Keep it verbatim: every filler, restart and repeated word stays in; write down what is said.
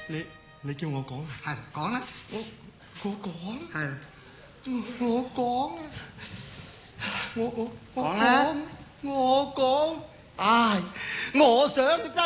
你你叫我講啊？ 係講啦。 我我講。 係。 我講啊！我我我講啦。 我講。唉，我想真。